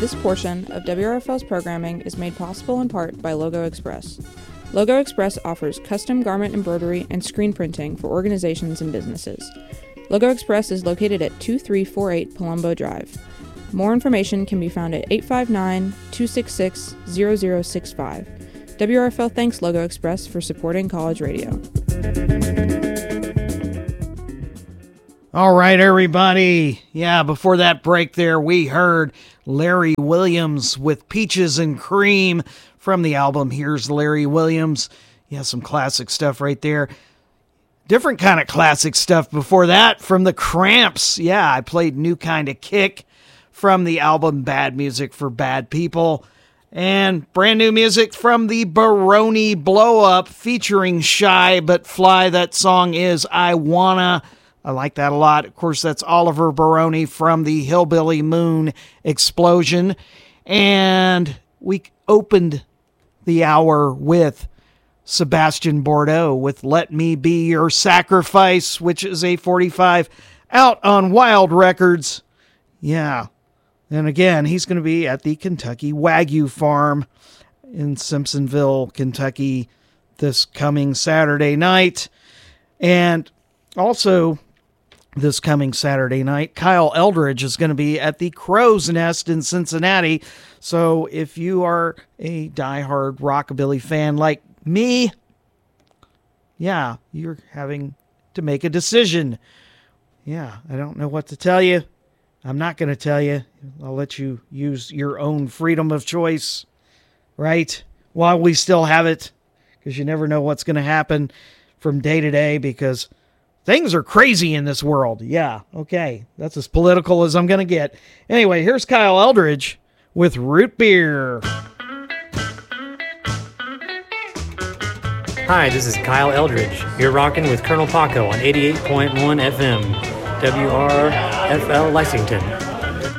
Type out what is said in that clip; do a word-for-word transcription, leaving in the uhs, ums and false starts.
This portion of W R F L's programming is made possible in part by Logo Express. Logo Express offers custom garment embroidery and screen printing for organizations and businesses. Logo Express is located at two three four eight Palumbo Drive. More information can be found at eight five nine, two six six, zero zero six five. W R F L thanks Logo Express for supporting college radio. All right, everybody. Yeah, before that break there, we heard Larry Williams with Peaches and Cream from the album Here's Larry Williams. Yeah, some classic stuff right there. Different kind of classic stuff before that from the Cramps. Yeah, I played New Kind of Kick from the album Bad Music for Bad People. And brand new music from the Baroni Blow Up featuring Shy But Fly. That song is I Wanna. I like that a lot. Of course, that's Oliver Baroni from the Hillbilly Moon Explosion. And we opened the hour with Sebastian Bordeaux with Let Me Be Your Sacrifice, which is a forty-five out on Wild Records. Yeah. And again, he's going to be at the Kentucky Wagyu Farm in Simpsonville, Kentucky this coming Saturday night. And also, this coming Saturday night, Kyle Eldridge is going to be at the Crow's Nest in Cincinnati. So if you are a diehard rockabilly fan like me, yeah, you're having to make a decision. Yeah, I don't know what to tell you. I'm not going to tell you. I'll let you use your own freedom of choice, right? While we still have it, because you never know what's going to happen from day to day, because things are crazy in this world. Yeah, okay. That's as political as I'm going to get. Anyway, here's Kyle Eldridge with Root Beer. Hi, this is Kyle Eldridge. You're rocking with Colonel Paco on eighty-eight point one F M, W R F L Lexington.